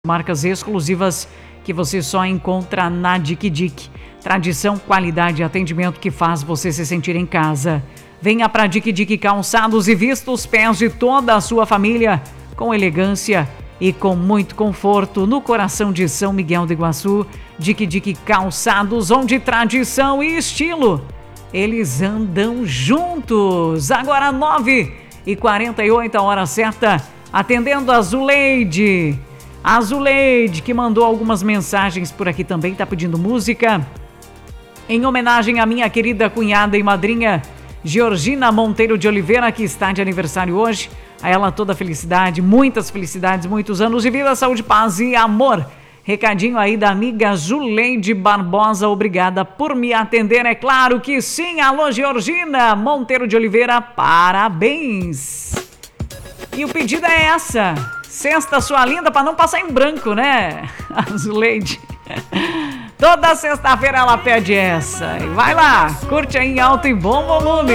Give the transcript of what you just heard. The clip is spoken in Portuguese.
Marcas exclusivas que você só encontra na Dic Dic. Tradição, qualidade e atendimento que faz você se sentir em casa. Venha para Dic Dic Calçados e vista os pés de toda a sua família com elegância e com muito conforto no coração de São Miguel do Iguaçu. Dic Dic Calçados, onde tradição e estilo, eles andam juntos. Agora 9h48, a hora certa, atendendo a Zuleide. A Zuleide, que mandou algumas mensagens por aqui também, tá pedindo música. Em homenagem à minha querida cunhada e madrinha, Georgina Monteiro de Oliveira, que está de aniversário hoje. A ela toda felicidade, muitas felicidades, muitos anos de vida, saúde, paz e amor. Recadinho aí da amiga Zuleide Barbosa, obrigada por me atender, é claro que sim. Alô, Georgina Monteiro de Oliveira, parabéns. E o pedido é essa, sexta sua linda, para não passar em branco, né? A Zuleide, toda sexta-feira ela pede essa. E vai lá, curte aí em alto e bom volume.